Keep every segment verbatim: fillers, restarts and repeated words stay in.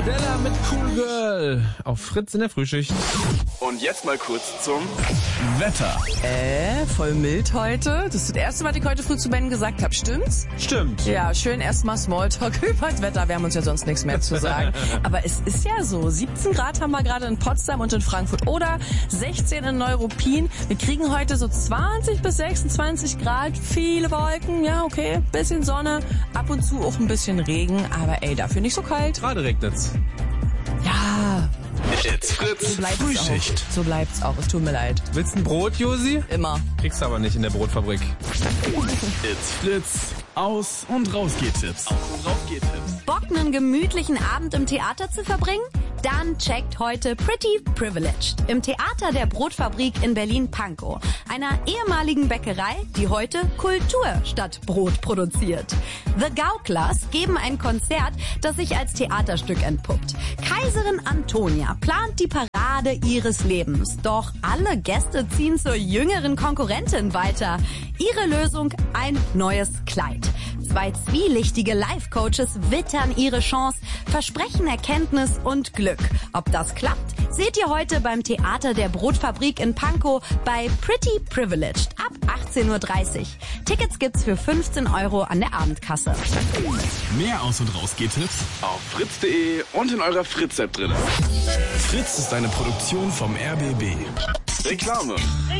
Modella mit Cool Girl auf Fritz in der Frühschicht. Und jetzt mal kurz zum Wetter. Äh, voll mild heute. Das ist das erste, was ich heute früh zu Ben gesagt habe. Stimmt's? Stimmt. Ja, schön erstmal Smalltalk über das Wetter. Wir haben uns ja sonst nichts mehr zu sagen. Aber es ist ja so. siebzehn Grad haben wir gerade in Potsdam und in Frankfurt oder sechzehn in Neuruppin. Wir kriegen heute so zwanzig bis sechsundzwanzig Grad. Viele Wolken. Ja, okay. Bisschen Sonne. Ab und zu auch ein bisschen Regen. Aber ey, dafür nicht so kalt. Gerade regnet's. Ja. It's Fritz So bleibt's Frühschicht. auch. So bleibt's auch. Es tut mir leid. Willst ein Brot, Josi? Immer. Kriegst du aber nicht in der Brotfabrik. It's Fritz. Aus- und Rausgeht-Tipps. Aus- und Rausgeht-Tipps. Bock, einen gemütlichen Abend im Theater zu verbringen? Dann checkt heute Pretty Privileged im Theater der Brotfabrik in Berlin-Pankow, einer ehemaligen Bäckerei, die heute Kultur statt Brot produziert. The Gauklers geben ein Konzert, das sich als Theaterstück entpuppt. Kaiserin Antonia plant die Parade ihres Lebens, doch alle Gäste ziehen zur jüngeren Konkurrentin weiter. Ihre Lösung: ein neues Kleid. Zwei zwielichtige Life-Coaches wittern ihre Chance, versprechen Erkenntnis und Glück. Ob das klappt, seht ihr heute beim Theater der Brotfabrik in Pankow bei Pretty Privileged ab achtzehn Uhr dreißig. Tickets gibt's für fünfzehn Euro an der Abendkasse. Mehr Aus- und Rausgeht-Tipps auf fritz punkt de und in eurer Fritz-App drin. Fritz ist eine Produktion vom R B B. Reklame.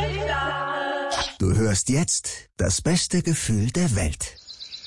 Du hörst jetzt das beste Gefühl der Welt.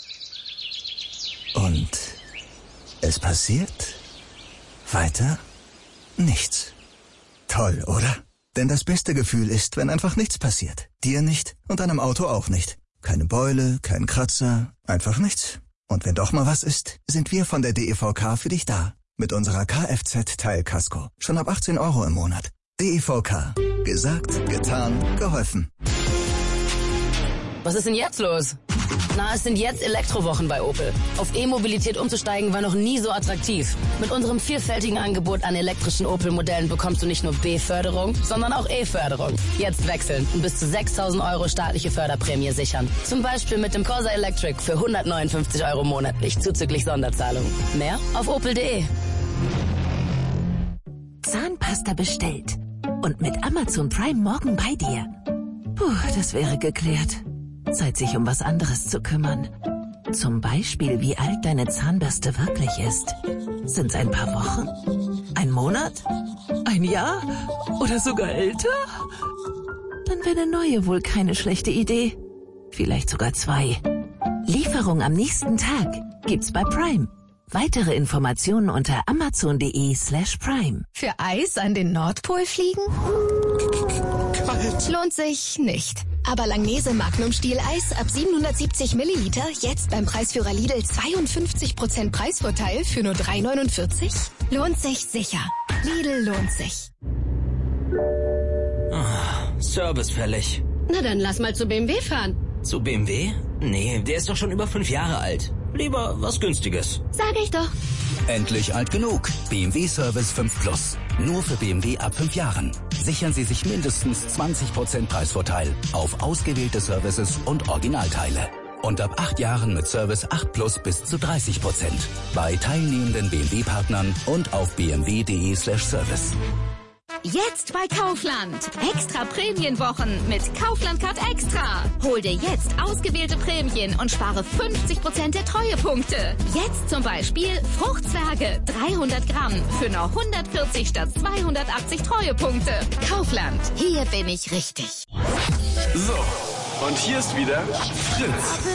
Und es passiert weiter nichts. Toll, oder? Denn das beste Gefühl ist, wenn einfach nichts passiert. Dir nicht und deinem Auto auch nicht. Keine Beule, kein Kratzer, einfach nichts. Und wenn doch mal was ist, sind wir von der D E V K für dich da. Mit unserer Kfz-Teilkasko. Schon ab achtzehn Euro im Monat. D E V K. Gesagt, getan, geholfen. Was ist denn jetzt los? Na, es sind jetzt Elektrowochen bei Opel. Auf E-Mobilität umzusteigen war noch nie so attraktiv. Mit unserem vielfältigen Angebot an elektrischen Opel-Modellen bekommst du nicht nur B-Förderung, sondern auch E-Förderung. Jetzt wechseln und bis zu sechstausend Euro staatliche Förderprämie sichern. Zum Beispiel mit dem Corsa Electric für hundertneunundfünfzig Euro monatlich zuzüglich Sonderzahlung. Mehr auf opel punkt de. Zahnpasta bestellt. Und mit Amazon Prime morgen bei dir. Puh, das wäre geklärt. Zeit, sich um was anderes zu kümmern. Zum Beispiel, wie alt deine Zahnbürste wirklich ist. Sind's ein paar Wochen? Ein Monat? Ein Jahr? Oder sogar älter? Dann wäre eine neue wohl keine schlechte Idee. Vielleicht sogar zwei. Lieferung am nächsten Tag gibt's bei Prime. Weitere Informationen unter amazon punkt de slash prime. Für Eis an den Nordpol fliegen? Lohnt sich nicht. Aber Langnese Magnum Stieleis ab siebenhundertsiebzig Milliliter jetzt beim Preisführer Lidl zweiundfünfzig Prozent Preisvorteil für nur drei neunundvierzig? Lohnt sich sicher. Lidl lohnt sich. Oh, Service fällig. Na dann lass mal zu B M W fahren. Zu B M W? Nee, der ist doch schon über fünf Jahre alt. Lieber was Günstiges. Sag ich doch. Endlich alt genug. B M W Service fünf Plus. Nur für B M W ab fünf Jahren. Sichern Sie sich mindestens zwanzig Prozent Preisvorteil auf ausgewählte Services und Originalteile. Und ab acht Jahren mit Service acht Plus bis zu dreißig Prozent. Bei teilnehmenden B M W-Partnern und auf b m w punkt de slash service. Jetzt bei Kaufland. Extra Prämienwochen mit Kaufland Card Extra. Hol dir jetzt ausgewählte Prämien und spare fünfzig Prozent der Treuepunkte. Jetzt zum Beispiel Fruchtzwerge dreihundert Gramm für nur hundertvierzig statt zweihundertachtzig Treuepunkte. Kaufland. Hier bin ich richtig. So, und hier ist wieder Fritz.